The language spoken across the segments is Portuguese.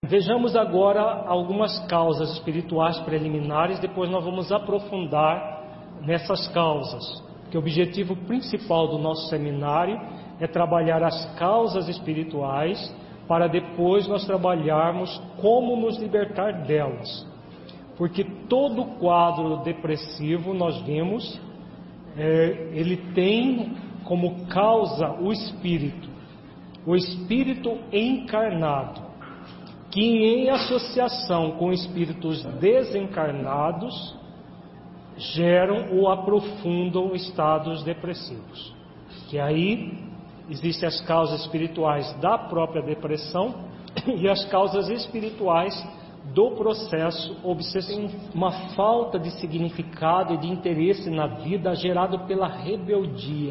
Vejamos agora algumas causas espirituais preliminares, depois nós vamos aprofundar nessas causas, porque o objetivo principal do nosso seminário é trabalhar as causas espirituais para depois nós trabalharmos como nos libertar delas. Porque todo quadro depressivo, nós vimos, ele tem como causa o espírito encarnado, que em associação com espíritos desencarnados geram ou aprofundam estados depressivos. Que aí existem as causas espirituais da própria depressão e as causas espirituais do processo obsessivo. Uma falta de significado e de interesse na vida gerado pela rebeldia.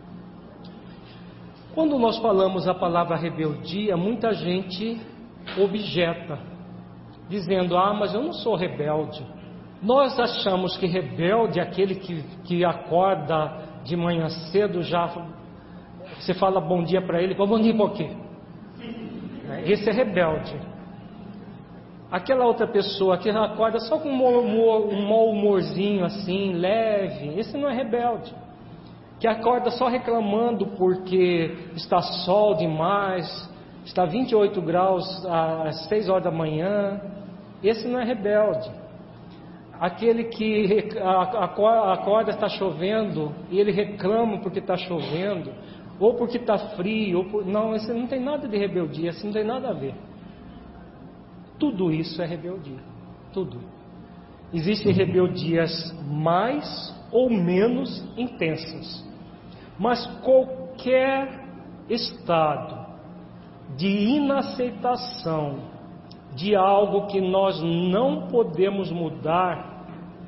Quando nós falamos a palavra rebeldia, muita gente objeta, dizendo: mas eu não sou rebelde. Nós achamos que rebelde é aquele que acorda de manhã cedo, já você fala bom dia para ele, bom dia por quê? Esse é rebelde. Aquela outra pessoa que acorda só com um mau humorzinho assim, leve, esse não é rebelde. Que acorda só reclamando porque está sol demais, está 28 graus às 6 horas da manhã, esse não é rebelde. Aquele que acorda, está chovendo, e ele reclama porque está chovendo, ou porque está frio, não, esse não tem nada de rebeldia, isso não tem nada a ver. Tudo isso é rebeldia, tudo. Existem rebeldias mais ou menos intensas, mas qualquer estado de inaceitação de algo que nós não podemos mudar,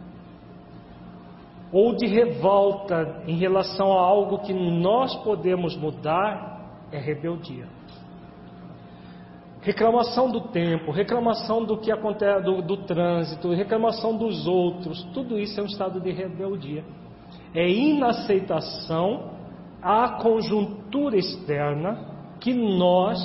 ou de revolta em relação a algo que nós podemos mudar, é rebeldia. Reclamação do tempo, reclamação do que acontece, do trânsito, reclamação dos outros, tudo isso é um estado de rebeldia. É inaceitação à conjuntura externa que nós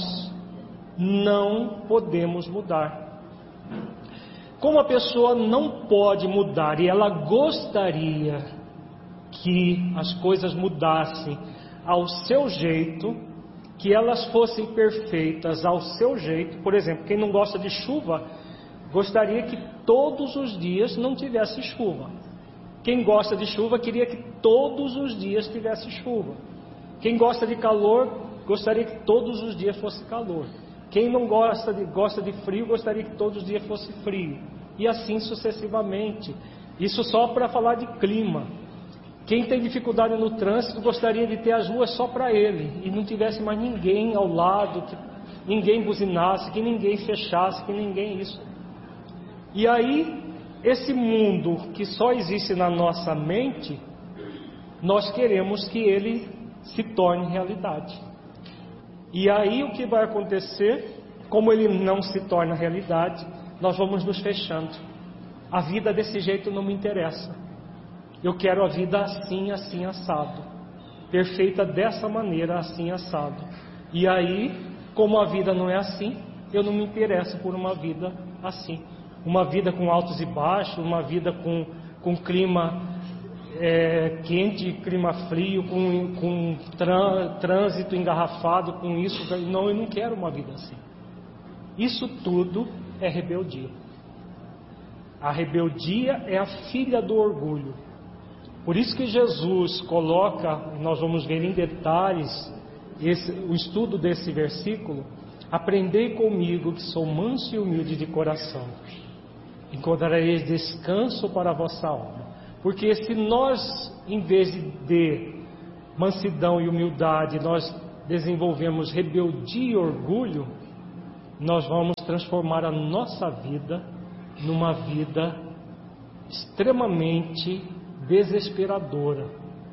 não podemos mudar. Como a pessoa não pode mudar e ela gostaria que as coisas mudassem ao seu jeito, que elas fossem perfeitas ao seu jeito. Por exemplo, quem não gosta de chuva, gostaria que todos os dias não tivesse chuva. Quem gosta de chuva, queria que todos os dias tivesse chuva. Quem gosta de calor, gostaria que todos os dias fosse calor. Quem não gosta de frio, gostaria que todos os dias fosse frio. E assim sucessivamente. Isso só para falar de clima. Quem tem dificuldade no trânsito gostaria de ter as ruas só para ele, e não tivesse mais ninguém ao lado, que ninguém buzinasse, que ninguém fechasse, que ninguém isso. E aí, esse mundo que só existe na nossa mente, nós queremos que ele se torne realidade. E aí o que vai acontecer? Como ele não se torna realidade, nós vamos nos fechando. A vida desse jeito não me interessa. Eu quero a vida assim, assim, assado. Perfeita dessa maneira, assim, assado. E aí, como a vida não é assim, eu não me interesso por uma vida assim. Uma vida com altos e baixos, uma vida com clima quente, clima frio, com trânsito engarrafado, com isso. Não, eu não quero uma vida assim. Isso tudo é rebeldia. A rebeldia é a filha do orgulho. Por isso que Jesus coloca, nós vamos ver em detalhes o estudo desse versículo: aprendei comigo que sou manso e humilde de coração, encontrareis descanso para a vossa alma. Porque se nós, em vez de mansidão e humildade, nós desenvolvemos rebeldia e orgulho, nós vamos transformar a nossa vida numa vida extremamente desesperadora,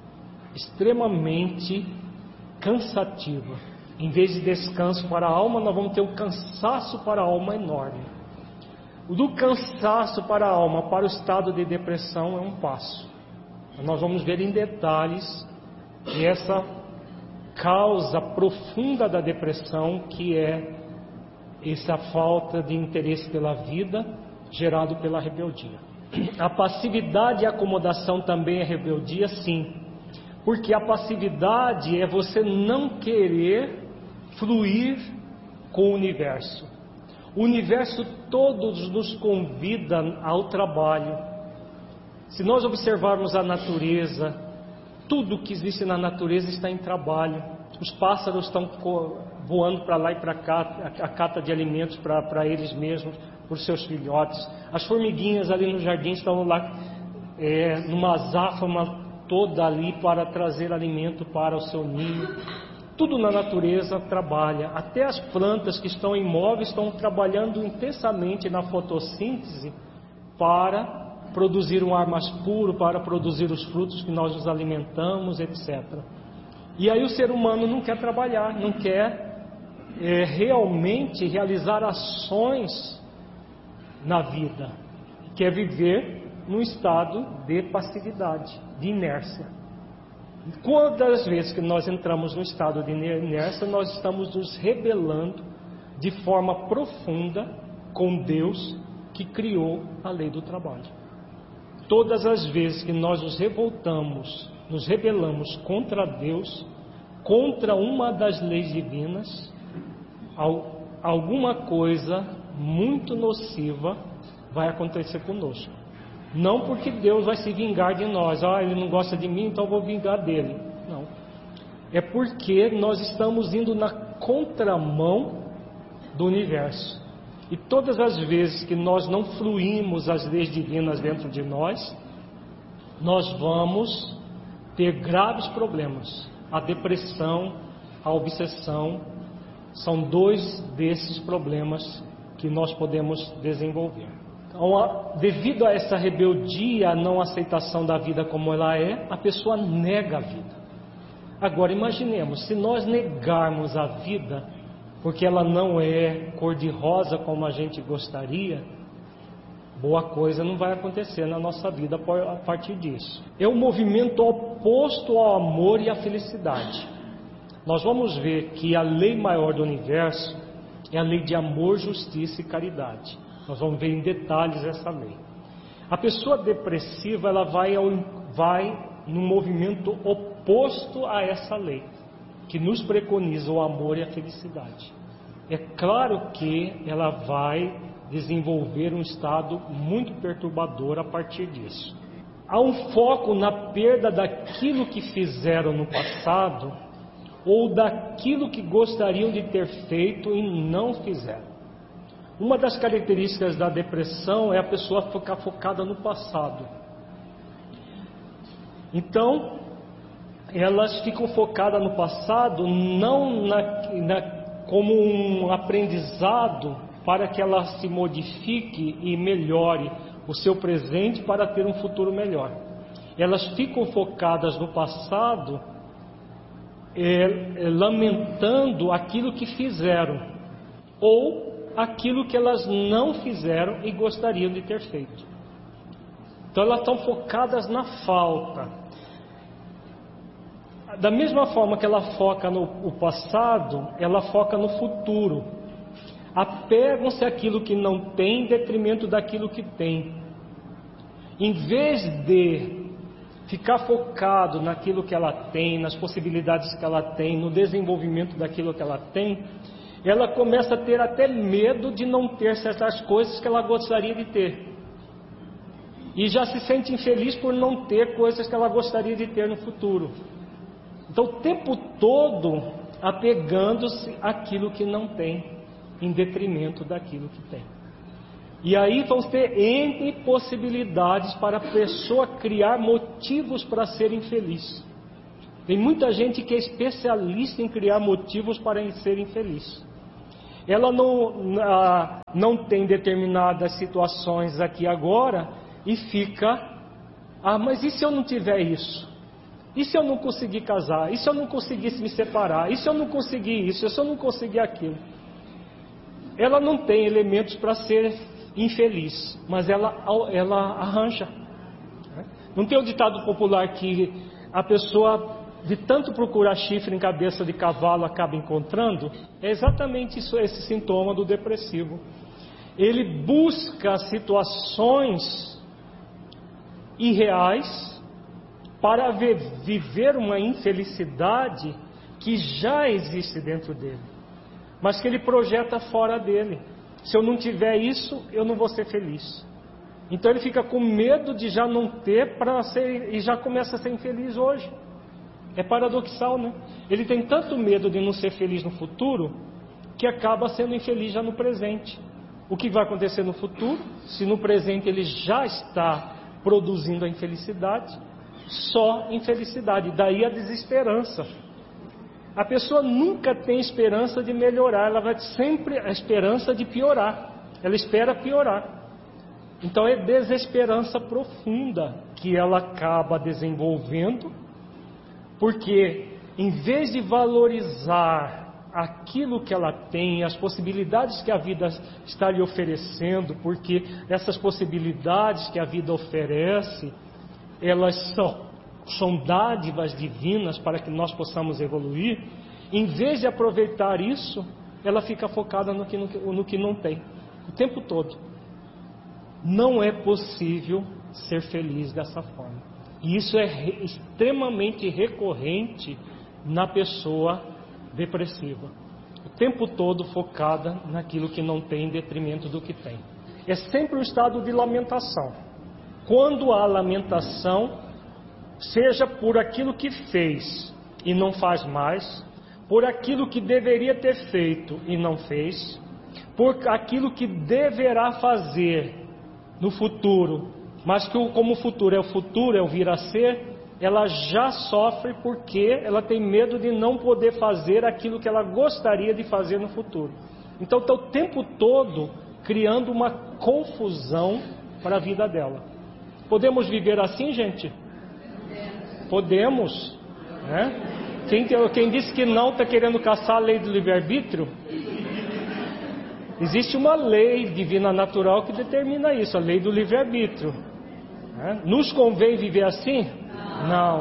extremamente cansativa. Em vez de descanso para a alma, nós vamos ter um cansaço para a alma enorme. O do cansaço para a alma para o estado de depressão é um passo. Nós vamos ver em detalhes essa causa profunda da depressão, que é essa falta de interesse pela vida gerado pela rebeldia. A passividade e a acomodação também é rebeldia, sim, porque a passividade é você não querer fluir com o universo. O universo todos nos convida ao trabalho. Se nós observarmos a natureza, tudo que existe na natureza está em trabalho. Os pássaros estão voando para lá e para cá, a cata de alimentos para eles mesmos, para os seus filhotes. As formiguinhas ali no jardim estão lá numa azáfama toda ali para trazer alimento para o seu ninho. Tudo na natureza trabalha. Até as plantas que estão imóveis estão trabalhando intensamente na fotossíntese para produzir um ar mais puro, para produzir os frutos que nós nos alimentamos, etc. E aí o ser humano não quer trabalhar, não quer realmente realizar ações na vida. Quer viver num estado de passividade, de inércia. Quantas vezes que nós entramos no estado de inércia, nós estamos nos rebelando de forma profunda com Deus que criou a lei do trabalho. Todas as vezes que nós nos revoltamos, nos rebelamos contra Deus, contra uma das leis divinas, alguma coisa muito nociva vai acontecer conosco. Não porque Deus vai se vingar de nós, ele não gosta de mim, então eu vou vingar dele. Não. É porque nós estamos indo na contramão do universo. E todas as vezes que nós não fluímos as leis divinas dentro de nós, nós vamos ter graves problemas. A depressão, a obsessão, são dois desses problemas que nós podemos desenvolver. Então, devido a essa rebeldia, a não aceitação da vida como ela é, a pessoa nega a vida. Agora imaginemos, se nós negarmos a vida, porque ela não é cor-de-rosa como a gente gostaria, boa coisa não vai acontecer na nossa vida a partir disso. É um movimento oposto ao amor e à felicidade. Nós vamos ver que a lei maior do universo é a lei de amor, justiça e caridade. Nós vamos ver em detalhes essa lei. A pessoa depressiva, ela vai no movimento oposto a essa lei, que nos preconiza o amor e a felicidade. É claro que ela vai desenvolver um estado muito perturbador a partir disso. Há um foco na perda daquilo que fizeram no passado ou daquilo que gostariam de ter feito e não fizeram. Uma das características da depressão é a pessoa ficar focada no passado. Então, elas ficam focadas no passado não como um aprendizado para que ela se modifique e melhore o seu presente para ter um futuro melhor. Elas ficam focadas no passado, lamentando aquilo que fizeram ou aquilo que elas não fizeram e gostariam de ter feito. Então elas estão focadas na falta. Da mesma forma que ela foca no passado, ela foca no futuro. Apegam-se àquilo que não tem em detrimento daquilo que tem. Em vez de ficar focado naquilo que ela tem, nas possibilidades que ela tem, no desenvolvimento daquilo que ela tem, ela começa a ter até medo de não ter certas coisas que ela gostaria de ter. E já se sente infeliz por não ter coisas que ela gostaria de ter no futuro. Então o tempo todo apegando-se àquilo que não tem, em detrimento daquilo que tem. E aí vão ter N possibilidades para a pessoa criar motivos para ser infeliz. Tem muita gente que é especialista em criar motivos para ser infeliz. Ela não tem determinadas situações aqui agora e fica, mas e se eu não tiver isso? E se eu não conseguir casar? E se eu não conseguisse me separar? E se eu não conseguir isso? E se eu não conseguir aquilo? Ela não tem elementos para ser infeliz, mas ela arranja. Não tem o ditado popular que a pessoa de tanto procurar chifre em cabeça de cavalo, acaba encontrando, é exatamente isso, esse sintoma do depressivo. Ele busca situações irreais para viver uma infelicidade que já existe dentro dele, mas que ele projeta fora dele. Se eu não tiver isso, eu não vou ser feliz. Então ele fica com medo de já não ter e já começa a ser infeliz hoje. É paradoxal, né? Ele tem tanto medo de não ser feliz no futuro, que acaba sendo infeliz já no presente. O que vai acontecer no futuro, se no presente ele já está produzindo a infelicidade? Só infelicidade, daí a desesperança. A pessoa nunca tem esperança de melhorar, ela vai sempre a esperança de piorar. Ela espera piorar. Então é desesperança profunda que ela acaba desenvolvendo, porque em vez de valorizar aquilo que ela tem, as possibilidades que a vida está lhe oferecendo, porque essas possibilidades que a vida oferece, elas são dádivas divinas para que nós possamos evoluir. Em vez de aproveitar isso, ela fica focada no que não tem, o tempo todo. Não é possível ser feliz dessa forma. E isso é extremamente recorrente na pessoa depressiva. O tempo todo focada naquilo que não tem em detrimento do que tem. É sempre um estado de lamentação. Quando há lamentação, seja por aquilo que fez e não faz mais, por aquilo que deveria ter feito e não fez, por aquilo que deverá fazer no futuro, mas que como o futuro é o vir a ser, ela já sofre porque ela tem medo de não poder fazer aquilo que ela gostaria de fazer no futuro. Então está o tempo todo criando uma confusão para a vida dela. Podemos viver assim, gente? Podemos, né? Quem disse que não está querendo caçar a lei do livre-arbítrio? Existe uma lei divina natural que determina isso, a lei do livre-arbítrio. Nos convém viver assim? Não.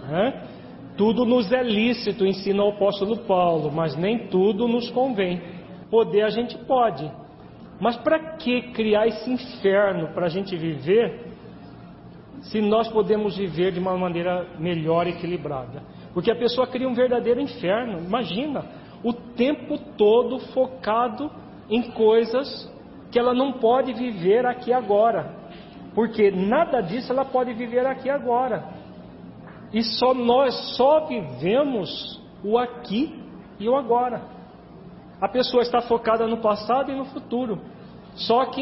Tudo nos é lícito, ensina o apóstolo Paulo, mas nem tudo nos convém. Poder a gente pode, mas para que criar esse inferno para a gente viver, se nós podemos viver de uma maneira melhor e equilibrada? Porque a pessoa cria um verdadeiro inferno. Imagina, o tempo todo focado em coisas que ela não pode viver aqui agora, porque nada disso ela pode viver aqui agora. E nós só vivemos o aqui e o agora. A pessoa está focada no passado e no futuro, só que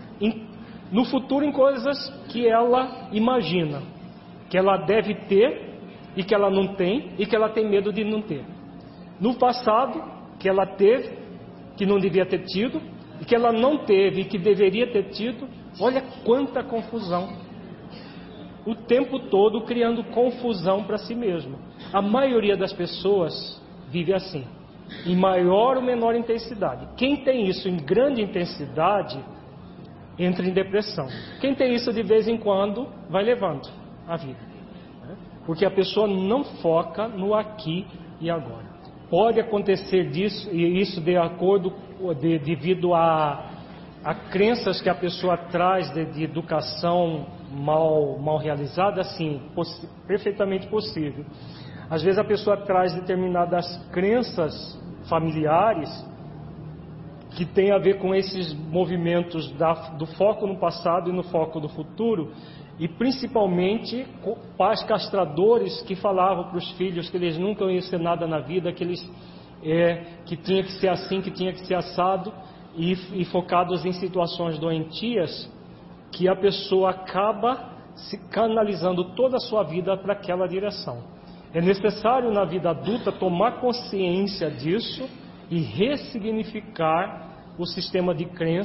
no futuro em coisas que ela imagina, que ela deve ter e que ela não tem e que ela tem medo de não ter. No passado, que ela teve, que não devia ter tido, e que ela não teve e que deveria ter tido. Olha quanta confusão. O tempo todo criando confusão para si mesmo. A maioria das pessoas vive assim, em maior ou menor intensidade. Quem tem isso em grande intensidade entra em depressão. Quem tem isso de vez em quando vai levando a vida, porque a pessoa não foca no aqui e agora. Pode acontecer disso, e isso devido a crenças que a pessoa traz de educação mal realizada, sim, perfeitamente possível. Às vezes a pessoa traz determinadas crenças familiares que tem a ver com esses movimentos do foco no passado e no foco do futuro, e principalmente pais castradores que falavam para os filhos que eles nunca iam ser nada na vida, que tinha que ser assim, que tinha que ser assado, e focados em situações doentias, que a pessoa acaba se canalizando toda a sua vida para aquela direção. É necessário na vida adulta tomar consciência disso e ressignificar o sistema de crença